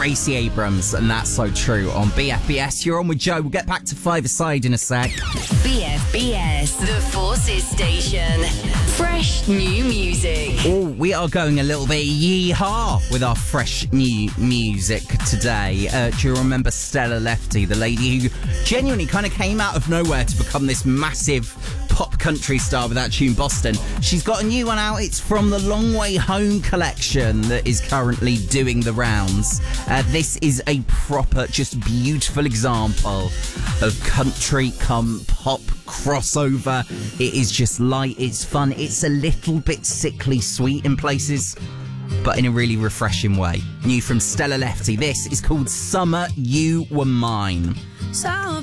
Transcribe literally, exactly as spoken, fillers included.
Gracie Abrams, and That's So True on B F B S. You're on with Joe. We'll get back to Five Aside in a sec. B F B S, the Forces Station. Fresh new music. Oh, we are going a little bit yee-haw with our fresh new music today. Uh, do you remember Stella Lefty, the lady who genuinely kind of came out of nowhere to become this massive pop country star with that tune Boston? She's got a new one out. It's from the Long Way Home collection that is currently doing the rounds. Uh, this is a proper, just beautiful example of country come pop crossover. It is just light, it's fun, it's a little bit sickly sweet in places, but in a really refreshing way. New from Stella Lefty, this is called Summer You Were Mine. So